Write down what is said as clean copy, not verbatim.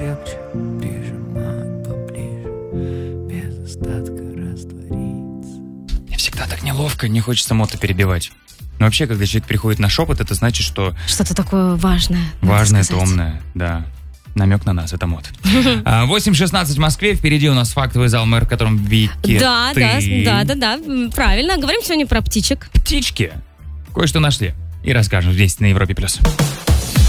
крепче, прижимают поближе, без остатка раствориться. Мне всегда так неловко, не хочется мото перебивать. Но вообще, когда человек приходит на шепот, это значит, что... Что-то такое важное. Важное, томное, да. Намек на нас, это мод. 8:16 в Москве, впереди у нас фактовый зал, мэр, в котором Вики. Да, правильно. Говорим сегодня про птичек. Птички. Кое-что нашли. И расскажем здесь, на Европе+.